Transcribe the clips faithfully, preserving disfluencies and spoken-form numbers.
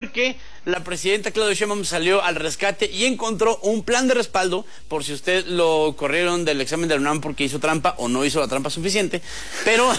porque la presidenta Claudia Sheinbaum salió al rescate y encontró un plan de respaldo por si usted lo corrieron del examen de la UNAM porque hizo trampa o no hizo la trampa suficiente, pero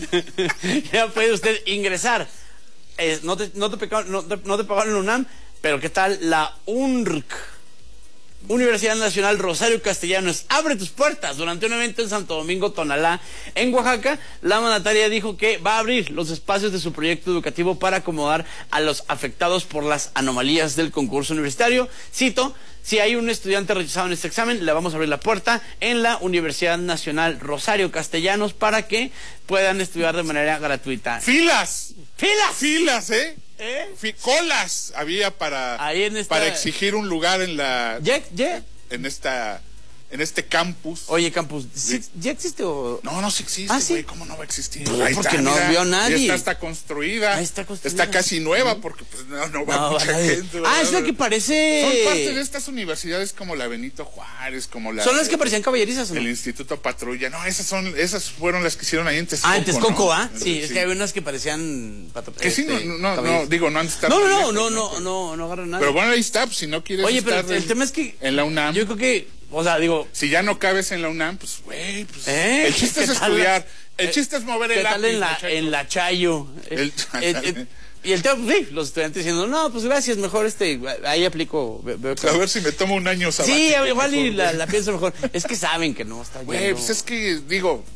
ya puede usted ingresar. Eh, no, te, no, te pegaron, no, te, no te pagaron la UNAM, pero ¿qué tal la U N R C? Universidad Nacional Rosario Castellanos abre tus puertas durante un evento en Santo Domingo, Tonalá, en Oaxaca. La mandataria dijo que va a abrir los espacios de su proyecto educativo para acomodar a los afectados por las anomalías del concurso universitario. Cito: si hay un estudiante rechazado en este examen, le vamos a abrir la puerta en la Universidad Nacional Rosario Castellanos para que puedan estudiar de manera gratuita. ¡Filas! ¡Filas! ¡Filas, eh! ¿Eh? Colas había para, Ahí en esta... para exigir un lugar en la ¿Ya, ya? en esta en este campus. Oye, campus, ¿sí, ¿ya existe o...? No, no sí existe, ¿Ah, sí? güey, ¿cómo no va a existir? No, Ahí porque está, no mira, vio a nadie. Está, está construida. Ahí está construida. Está casi nueva porque pues no, no va No, mucha vale. gente. Ah, ¿verdad? es la que parece... Son parte de estas universidades como la Benito Juárez, como la... ¿Son las que parecían caballerizas o no? El Instituto Patrulla. No, esas son, esas fueron las que hicieron ahí en Texcoco. Ah, en Texcoco, ¿no? ¿ah? Sí, Sí, es que hay unas que parecían... Pato, que sí, este, no, no, no, caballerizas. digo, no han de estar No, muy no, lejos, no, no, no, no agarran nada. Pero bueno, ahí está, pues, si no quieres Oye, pero estar el en, tema es que... en la UNAM. Yo creo que, o sea, digo... Si ya no cabes en la UNAM, pues, güey, pues... ¿Eh? El chiste ¿Qué es tal? estudiar. El Eh, chiste es mover ¿Qué el tal lápiz, en la, muchachos. en la Chayo? El- Eh, eh, y el tema, pues, sí, los estudiantes diciendo, no, pues gracias, mejor este, ahí aplico. Veo, veo que... A ver si me tomo un año sabático. Sí, igual mejor, y la, güey. la pienso mejor. Es que saben que no está yendo. Güey, pues es que, digo,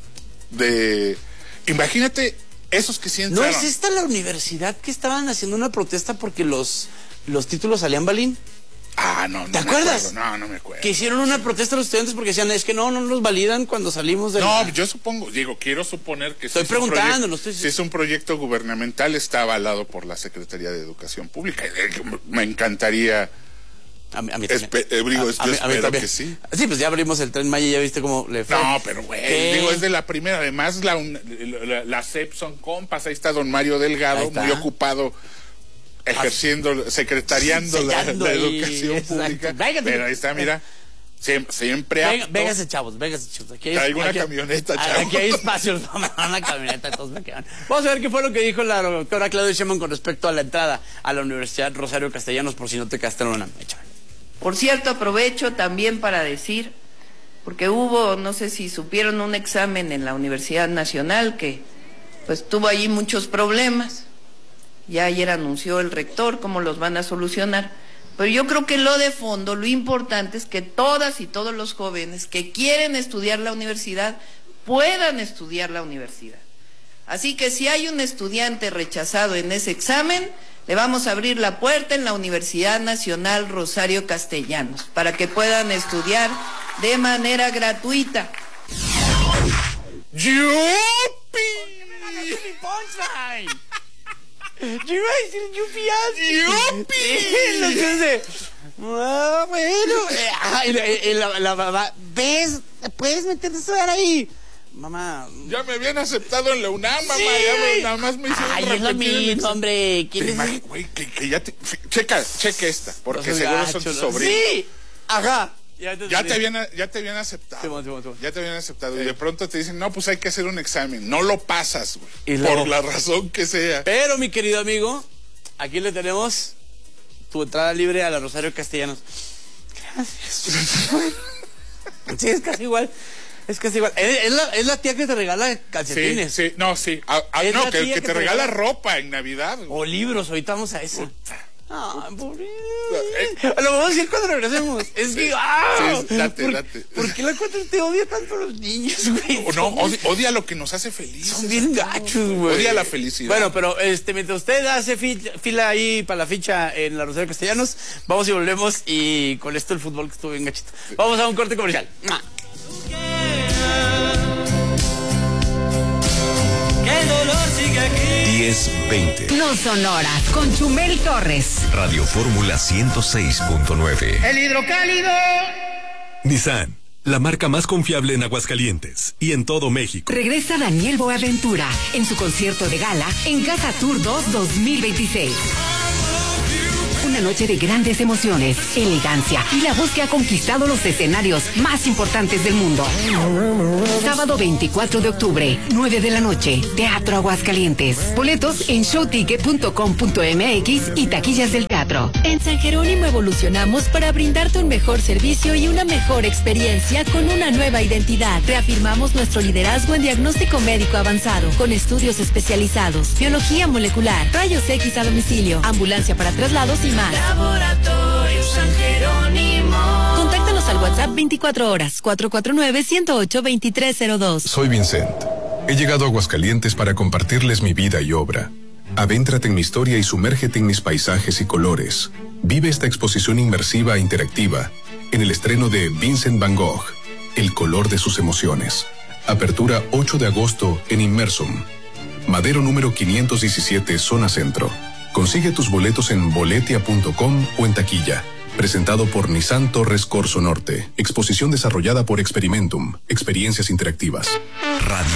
de... Imagínate esos que sí ¿No entraron. es esta la universidad que estaban haciendo una protesta porque los, los títulos salían balín? Ah, no, no ¿Te me acuerdas? acuerdo, No, no me acuerdo. Que hicieron una protesta a los estudiantes porque decían, es que no, no nos validan cuando salimos de No, la... yo supongo, digo, quiero suponer que... Estoy si es un preguntando, proyecto- no estoy- Si es un proyecto gubernamental, está avalado por la Secretaría de Educación Pública. Eh, Me encantaría... A mí, a mí Espe- también. eh, digo, A- yo a mí- a mí espero también. que sí. Sí, pues ya abrimos el Tren Maya y ya viste cómo le fue. No, pero güey, ¿Qué? digo, es de la primera. Además, la, un- la, la C E P son compas. Ahí está don Mario Delgado, Ahí está. muy ocupado, ejerciendo, secretariando la, Sellando la ahí, educación exacto. pública. Véngate. Pero ahí está, mira, siempre, siempre Venga, apto. véngase, chavos, véngase, chavos. Aquí hay, Traigo una aquí- camioneta, ah, chavos. Aquí hay espacios para una camioneta, todos me quedan. Vamos a ver qué fue lo que dijo la doctora Claudia Sheinbaum con respecto a la entrada a la Universidad Rosario Castellanos, por si no te quedaste en una mecha. Por cierto, aprovecho también para decir, porque hubo, no sé si supieron, un examen en la Universidad Nacional que pues tuvo allí muchos problemas. Ya ayer anunció el rector cómo los van a solucionar. Pero yo creo que lo de fondo, lo importante es que todas y todos los jóvenes que quieren estudiar la universidad puedan estudiar la universidad. Así que si hay un estudiante rechazado en ese examen, le vamos a abrir la puerta en la Universidad Nacional Rosario Castellanos para que puedan estudiar de manera gratuita. ¡Yupi! Yo iba a decir yupi. ¡Yupi! Los niños de, ah, bueno. Eh, ah, y la, y la, la mamá, ¿ves? ¿Puedes meterte a estudiar ahí? Mamá. Ya me habían aceptado en la UNAM, mamá. Sí. Ya me, nada más me hicieron Ay, es lo repetir el mismo, examen. hombre. ¿Quién Te es? imagi- güey, que, que ya te... Checa, checa esta, porque Los seguro gachos, son tus ¿no? sobrinos. Sí. Ajá. Ya te, Ya te habían, ya te habían aceptado. Simón, Simón, Simón. Ya te habían aceptado. Sí. Y de pronto te dicen, no, pues hay que hacer un examen. No lo pasas, güey. Y luego- Por la razón que sea. Pero, mi querido amigo, aquí le tenemos tu entrada libre a la Rosario Castellanos. Gracias. Sí, es casi igual. Es casi igual. Es, es la, es la tía que te regala Sí, calcetines. sí, no, sí. Ah, ah, Es no, la que, tía que que te te regala regala- ropa en Navidad, güey. O libros, ahorita vamos a eso. Puta. Ay, pobre. Eh. Lo vamos a decir cuando regresemos. Es que, ¡ah! Sí, date, ¿Por, date. ¿Por qué la cuatro te odia tanto a los niños, güey? O no, odia, odia lo que nos hace felices. Son bien gachos, güey. Odia la felicidad. Bueno, pero este, mientras usted hace fi- fila ahí para la ficha en la Rosario Castellanos, vamos y volvemos y con esto el fútbol que estuvo bien gachito. Vamos a un corte comercial. ¡Mua! diez veinte. No son horas con Chumel Torres. Radio Fórmula ciento seis punto nueve. El hidrocálido. Nissan, la marca más confiable en Aguascalientes y en todo México. Regresa Daniel Boaventura en su concierto de gala en Casa Tour dos dos mil veintiséis. Una una noche de grandes emociones, elegancia y la voz que ha conquistado los escenarios más importantes del mundo. Sábado veinticuatro de octubre, nueve de la noche, Teatro Aguascalientes. Boletos en showticket punto com punto m x y taquillas del teatro. En San Jerónimo evolucionamos para brindarte un mejor servicio y una mejor experiencia con una nueva identidad. Reafirmamos nuestro liderazgo en diagnóstico médico avanzado, con estudios especializados, biología molecular, rayos X a domicilio, ambulancia para traslados y más. Laboratorio San Jerónimo. Contáctanos al WhatsApp veinticuatro horas, cuatro cuatro nueve, uno cero ocho, dos tres cero dos. Soy Vincent. He llegado a Aguascalientes para compartirles mi vida y obra. Adéntrate en mi historia y sumérgete en mis paisajes y colores. Vive esta exposición inmersiva e interactiva en el estreno de Vincent Van Gogh, El color de sus emociones. Apertura ocho de agosto en Inmersum. Madero número quinientos diecisiete, zona centro. Consigue tus boletos en boletia punto com o en taquilla. Presentado por Nissan Torres Corso Norte. Exposición desarrollada por Experimentum. Experiencias interactivas. Radio